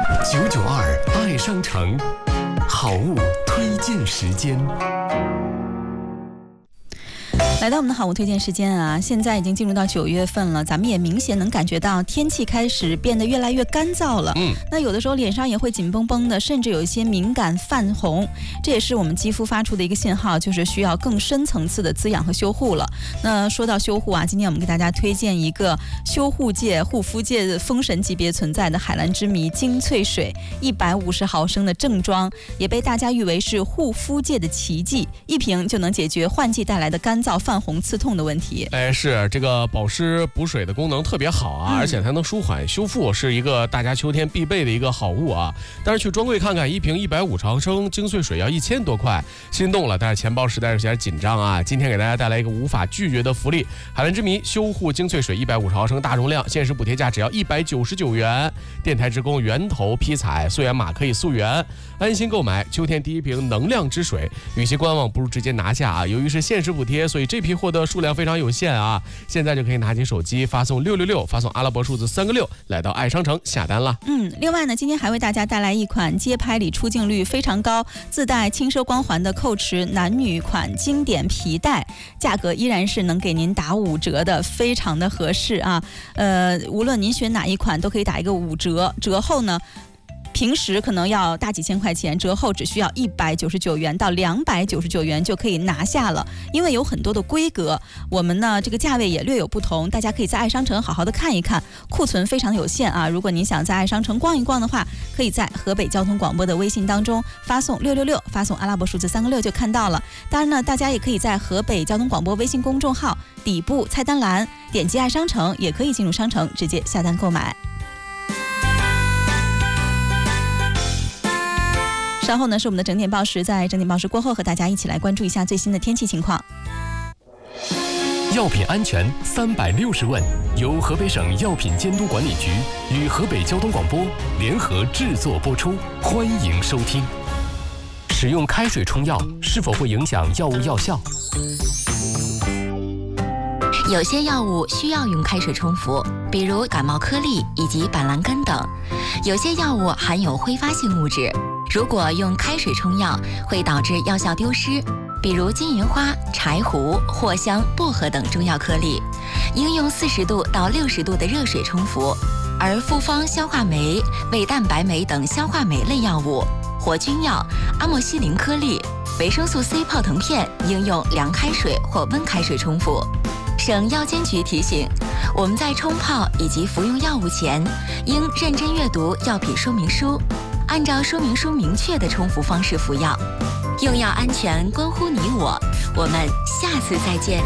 992爱商城，好物推荐时间。 来到我们的好物推荐时间啊，现在已经进入到9月份了，咱们也明显能感觉到天气开始变得越来越干燥了。那有的时候脸上也会紧绷绷的，甚至有一些敏感泛红，这也是我们肌肤发出的一个信号，就是需要更深层次的滋养和修护了。那说到修护啊，今天我们给大家推荐一个修护界、护肤界的封神级别存在的海蓝之谜精粹水，150毫升的正装，也被大家誉为是护肤界的奇迹，一瓶就能解决换季带来的干燥、泛红、刺痛的问题。 是这个保湿补水的功能特别好啊，而且还能舒缓修复，是一个大家秋天必备的一个好物啊。但是去专柜看看，一瓶150毫升精粹水要1000多块，心动了，但是钱包实在是有点紧张啊。今天给大家带来一个无法拒绝的福利，海蓝之谜修护精粹水150毫升大容量，限时补贴价只要199元，电台职工源头批采，溯源码可以溯源，安心购买秋天第一瓶能量之水。与其观望，不如直接拿下啊！由于是限时补贴，所以这批货的数量非常有限啊！现在就可以拿起手机发送666，发送阿拉伯数字3个6，来到爱商城下单了。 另外呢，今天还为大家带来一款街拍里出镜率非常高、自带轻奢光环的蔻驰男女款经典皮带，价格依然是能给您打5折的，非常的合适啊！无论您选哪一款，都可以打一个5折，折后呢，平时可能要大几千块钱，折后只需要199元到299元就可以拿下了。因为有很多的规格，我们呢这个价位也略有不同，大家可以在爱商城好好的看一看，库存非常有限啊。如果您想在爱商城逛一逛的话，可以在河北交通广播的微信当中发送666，发送阿拉伯数字3个6就看到了。当然呢，大家也可以在河北交通广播微信公众号底部菜单栏点击爱商城，也可以进入商城直接下单购买。稍后呢是我们的整点报时，在整点报时过后和大家一起来关注一下最新的天气情况。 药品安全360问，由河北省药品监督管理局与河北交通广播联合制作播出，欢迎收听。使用开水冲药是否会影响药物药效？ 有些药物需要用开水冲服，比如感冒颗粒以及板蓝根等。有些药物含有挥发性物质，如果用开水冲药，会导致药效丢失，比如金银花、柴胡、藿香、薄荷等中药颗粒，应用40度到60度的热水冲服。而复方消化酶、胃蛋白酶等消化酶类药物、活菌药、阿莫西林颗粒、维生素 C 泡腾片，应用凉开水或温开水冲服。省药监局提醒，我们在冲泡以及服用药物前，应认真阅读药品说明书，按照说明书明确的冲服方式服药。用药安全关乎你我，我们下次再见。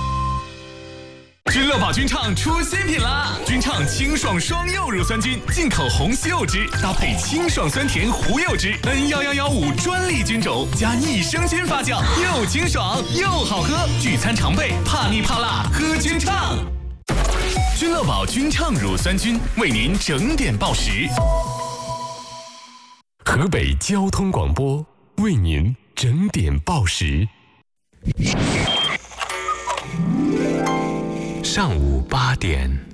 君乐宝君畅出新品啦！君畅清爽双柚乳酸菌，进口红西柚汁搭配清爽酸甜胡柚汁，N11115专利菌种加益生菌发酵，又清爽又好喝，聚餐常备，怕腻怕辣喝君畅。君乐宝君畅乳酸菌为您整点报时。 河北交通广播为您整点报时。上午8点。